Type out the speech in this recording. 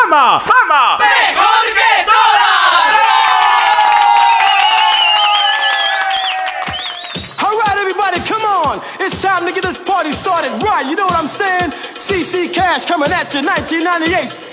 fama, fama. ¡Mejor que todas! All right, everybody, come on. It's time to get this party started right. You know what I'm saying? CC Cash coming at you, 1998.